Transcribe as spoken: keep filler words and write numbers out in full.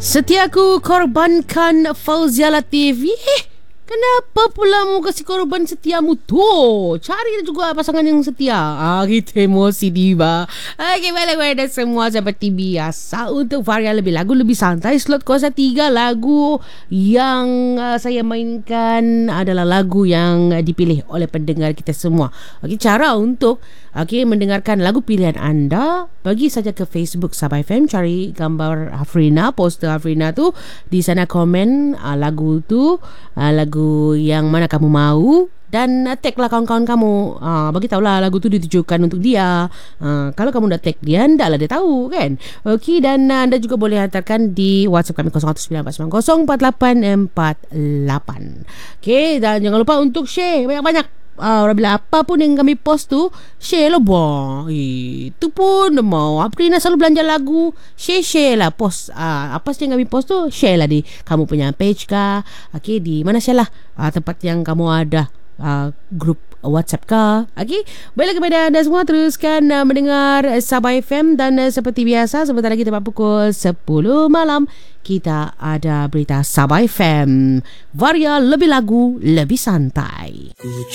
Setiaku korbankan Fauzia Latif. Eh, kenapa pula mu kasih korban setiamu tu? Cari juga pasangan yang setia. Ah, kita emosi diva. Okey, balik-balik dah semua seperti biasa. Untuk varian lebih lagu lebih santai, slot kuasa tiga lagu yang uh, saya mainkan adalah lagu yang uh, dipilih oleh pendengar kita semua. Okey, cara untuk okey mendengarkan lagu pilihan anda, bagi saja ke Facebook Sabah F M, cari gambar Hafrina, poster Hafrina tu, di sana komen uh, lagu tu, uh, lagu yang mana kamu mahu, dan uh, tag lah kawan-kawan kamu. uh, Bagi tahulah lagu tu ditujukan untuk dia. uh, Kalau kamu dah tag dia, dah lah dia tahu kan. Okey, dan uh, anda juga boleh hantarkan di WhatsApp kami kosong satu sembilan empat sembilan kosong empat lapan empat lapan. Okey, dan jangan lupa untuk share banyak-banyak. Ah, uh, bila apa pun yang kami post tu, share lah bah. Eh, itu pun dah mau. Aprina selalu belanja lagu, share-share lah post. Ah, uh, apa sih yang kami post tu, share lah di kamu punya page kah. Okey, di mana share lah uh, tempat yang kamu ada, uh, grup WhatsApp kah. Okey, baiklah kepada anda semua, teruskan uh, mendengar Sabah F M. Dan uh, seperti biasa, sebentar lagi tepat pukul sepuluh malam, kita ada berita Sabah F M. Varia lebih lagu, lebih santai.